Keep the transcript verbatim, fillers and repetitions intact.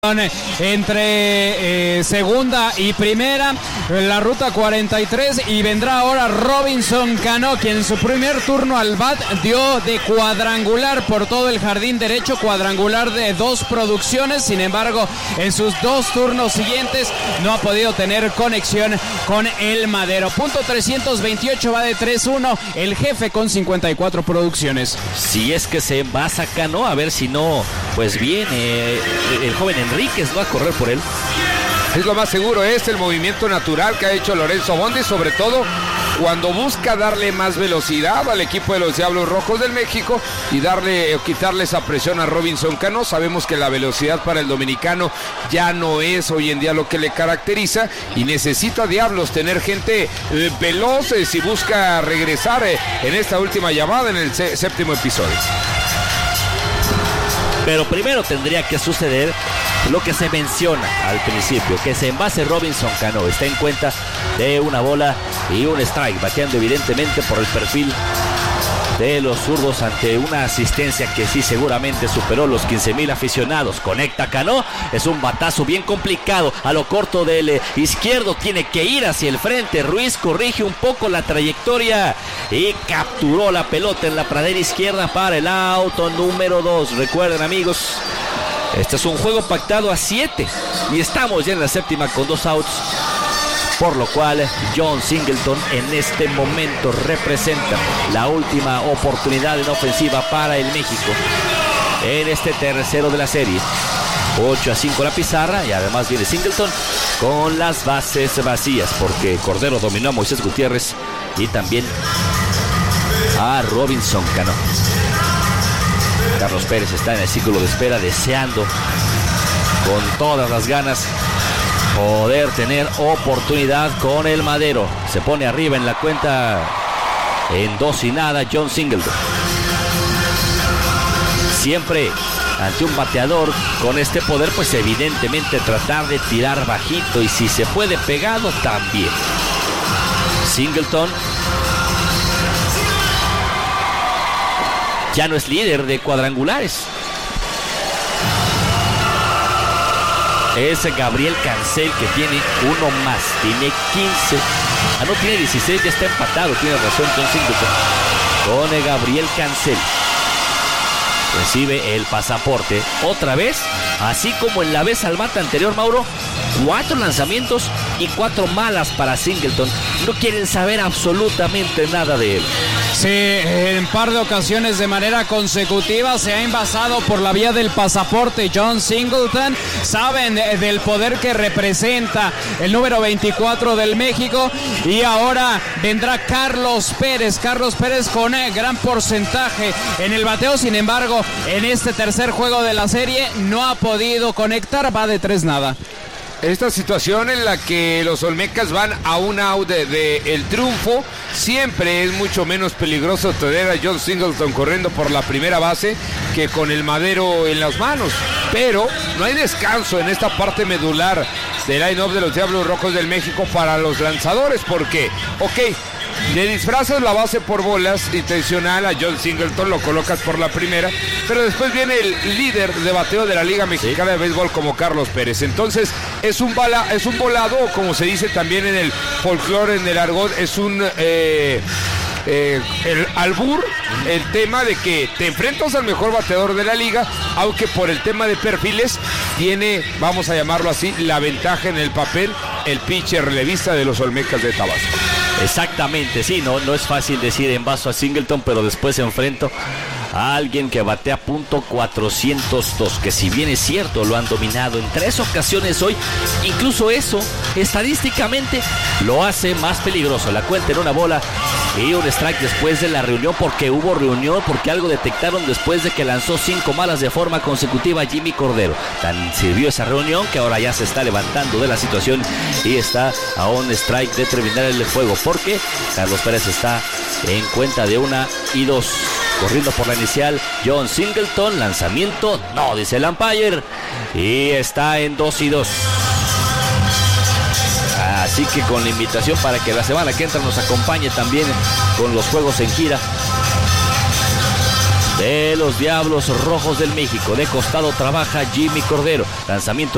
entre eh, segunda y primera, la ruta cuarenta y tres, y vendrá ahora Robinson Cano, quien en su primer turno al bat dio de cuadrangular por todo el jardín derecho, cuadrangular de dos producciones. Sin embargo, en sus dos turnos siguientes no ha podido tener conexión con el madero. Punto trescientos veintiocho, va de tres uno el jefe con cincuenta y cuatro producciones. Si es que se basa Cano, a ver si no, pues viene eh, el joven Enríquez va a correr por él. Es lo más seguro, es el movimiento natural que ha hecho Lorenzo Bonde, sobre todo cuando busca darle más velocidad al equipo de los Diablos Rojos del México y darle o quitarle esa presión a Robinson Cano. Sabemos que la velocidad para el dominicano ya no es hoy en día lo que le caracteriza y necesita Diablos tener gente eh, veloz eh, si busca regresar eh, en esta última llamada en el sé, séptimo episodio. Pero primero tendría que suceder lo que se menciona al principio, que se envase Robinson Cano, está en cuenta de una bola y un strike, bateando evidentemente por el perfil de los zurdos ante una asistencia que sí seguramente superó los quince mil aficionados. Conecta Cano, es un batazo bien complicado a lo corto del eh, izquierdo, tiene que ir hacia el frente. Ruiz corrige un poco la trayectoria y capturó la pelota en la pradera izquierda para el auto número dos. Recuerden, amigos, este es un juego pactado a siete y estamos ya en la séptima con dos outs, por lo cual John Singleton en este momento representa la última oportunidad en ofensiva para el México en este tercero de la serie. ocho a cinco la pizarra y además viene Singleton con las bases vacías porque Cordero dominó a Moisés Gutiérrez y también a Robinson Cano. Carlos Pérez está en el círculo de espera deseando con todas las ganas poder tener oportunidad con el madero. Se pone arriba en la cuenta en dos y nada John Singleton. Siempre ante un bateador con este poder, pues evidentemente tratar de tirar bajito y si se puede pegado también. Singleton ya no es líder de cuadrangulares. Es Gabriel Cancel que tiene uno más, tiene quince. Ah, no, tiene dieciséis, ya está empatado, tiene razón John Singleton. Con Gabriel Cancel. Recibe el pasaporte otra vez, así como en la vez al mata anterior, Mauro. Cuatro lanzamientos y cuatro malas para Singleton. No quieren saber absolutamente nada de él. Sí, en par de ocasiones de manera consecutiva se ha envasado por la vía del pasaporte John Singleton. Saben del poder que representa el número veinticuatro del México. Y ahora vendrá Carlos Pérez. Carlos Pérez con gran porcentaje en el bateo. Sin embargo, en este tercer juego de la serie no ha podido conectar. Va de tres nada. Esta situación en la que los Olmecas van a un out de, de el triunfo, siempre es mucho menos peligroso tener a John Singleton corriendo por la primera base que con el madero en las manos. Pero no hay descanso en esta parte medular del line-up de los Diablos Rojos del México para los lanzadores, porque, ok, le disfrazas la base por bolas intencional a John Singleton, lo colocas por la primera, pero después viene el líder de bateo de la Liga Mexicana de Béisbol como Carlos Pérez. Entonces es un bala, es un volado, como se dice también en el folclore, en el argot, es un eh, eh, el albur, el tema de que te enfrentas al mejor bateador de la liga, aunque por el tema de perfiles tiene, vamos a llamarlo así, la ventaja en el papel el pitcher relevista de los Olmecas de Tabasco. Exactamente, sí, no, no es fácil decir en vaso a Singleton, pero después se enfrento a alguien que batea punto cuatrocientos dos, que si bien es cierto lo han dominado en tres ocasiones hoy, incluso eso estadísticamente lo hace más peligroso. La cuenta en una bola y un strike después de la reunión, porque hubo reunión, porque algo detectaron después de que lanzó cinco malas de forma consecutiva Jimmy Cordero. Tan sirvió esa reunión que ahora ya se está levantando de la situación y está a un strike de terminar el juego, porque Carlos Pérez está en cuenta de una y dos. Corriendo por la inicial John Singleton, lanzamiento, no, dice el umpire, y está en dos y dos. Así que con la invitación para que la semana que entra nos acompañe también con los juegos en gira de los Diablos Rojos del México. De costado trabaja Jimmy Cordero. Lanzamiento